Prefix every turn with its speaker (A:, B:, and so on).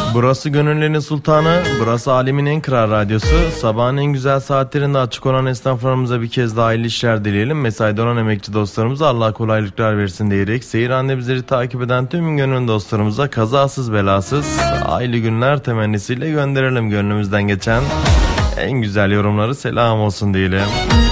A: Burası gönüllerin sultanı, burası alemin en kral radyosu. Sabahın en güzel saatlerinde açık olan esnaflarımıza bir kez daha hayırlı işler dileyelim. Mesaide olan emekçi dostlarımıza Allah kolaylıklar versin diyerek seyir halinde bizleri takip eden tüm gönül dostlarımıza kazasız belasız hayırlı günler temennisiyle gönderelim gönlümüzden geçen en güzel yorumları selam olsun diyelim.